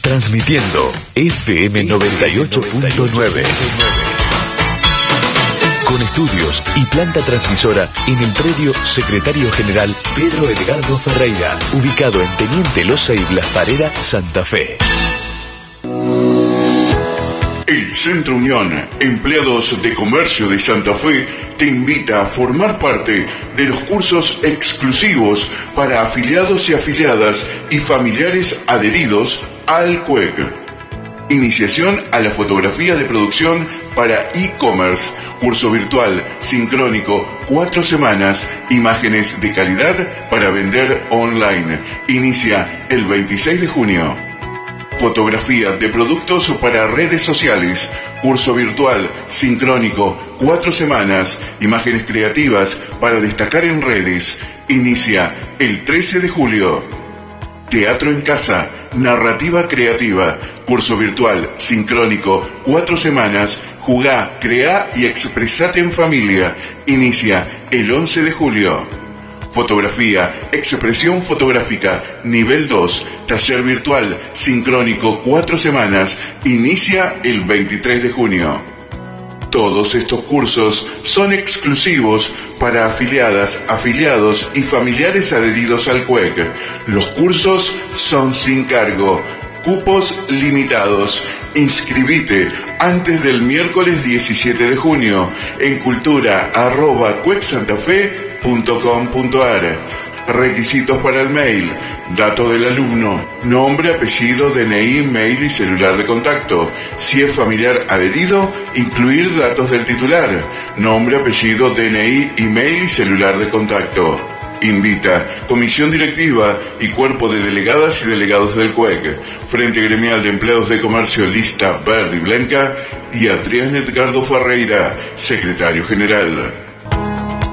Transmitiendo FM 98.9. Con estudios y planta transmisora en el predio Secretario General Pedro Edgardo Ferreira, ubicado en Teniente Loza y Blas Parera, Santa Fe. El Centro Unión, Empleados de Comercio de Santa Fe, te invita a formar parte de los cursos exclusivos para afiliados y afiliadas y familiares adheridos al CUEC. Iniciación a la fotografía de producción para e-commerce. Curso virtual, sincrónico, 4 semanas, imágenes de calidad para vender online. Inicia el 26 de junio. Fotografía de productos para redes sociales. Curso virtual, sincrónico, 4 semanas, imágenes creativas para destacar en redes. Inicia el 13 de julio. Teatro en casa, narrativa creativa. Curso virtual, sincrónico, 4 semanas. Jugá, creá y expresate en familia. Inicia el 11 de julio. Fotografía, expresión fotográfica, nivel 2, taller virtual, sincrónico, 4 semanas. Inicia el 23 de junio. Todos estos cursos son exclusivos para afiliadas, afiliados y familiares adheridos al CUEC. Los cursos son sin cargo. Cupos limitados. Inscribite antes del miércoles 17 de junio en cultura@cuecsantafe.com.ar. Requisitos para el mail: dato del alumno, nombre, apellido, DNI, mail y celular de contacto. Si es familiar adherido, incluir datos del titular: nombre, apellido, DNI, email y celular de contacto. Invita Comisión Directiva y Cuerpo de Delegadas y Delegados del CUEC, Frente Gremial de Empleados de Comercio Lista Verde y Blanca, y Adrián Edgardo Ferreira, Secretario General.